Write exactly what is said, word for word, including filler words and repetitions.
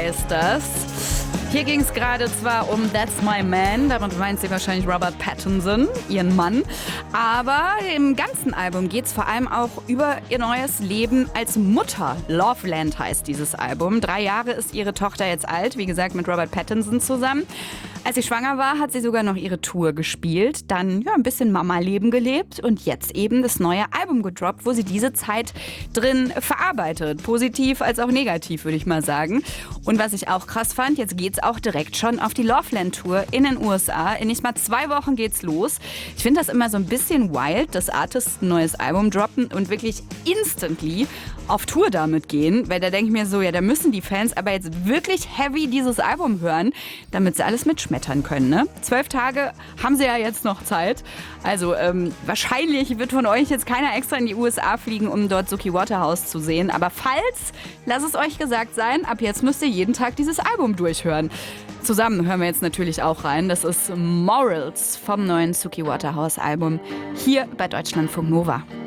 heißt das. Hier ging es gerade zwar um That's My Man, damit meint sie wahrscheinlich Robert Pattinson, ihren Mann. Aber im ganzen Album geht es vor allem auch über ihr neues Leben als Mutter. Loveland heißt dieses Album. Drei Jahre ist ihre Tochter jetzt alt, wie gesagt mit Robert Pattinson zusammen. Als sie schwanger war, hat sie sogar noch ihre Tour gespielt, dann ja, ein bisschen Mama-Leben gelebt und jetzt eben das neue Album gedroppt, wo sie diese Zeit drin verarbeitet. Positiv als auch negativ, würde ich mal sagen. Und was ich auch krass fand, jetzt geht's auch direkt schon auf die Loveland-Tour in den U S A. In nicht mal zwei Wochen geht's los. Ich finde das immer so ein bisschen wild, dass Artists ein neues Album droppen und wirklich instantly auf Tour damit gehen. Weil da denke ich mir so, ja, da müssen die Fans aber jetzt wirklich heavy dieses Album hören, damit sie alles mitschmettern können. Ne? Zwölf Tage haben sie ja jetzt noch Zeit. Also ähm, wahrscheinlich wird von euch jetzt keiner extra in die U S A fliegen, um dort Suki Waterhouse zu sehen. Aber falls, lasst es euch gesagt sein, ab jetzt müsst ihr jeden Tag dieses Album durchhören. Zusammen hören wir jetzt natürlich auch rein. Das ist Morals vom neuen Suki Waterhouse Album hier bei Deutschlandfunk Nova.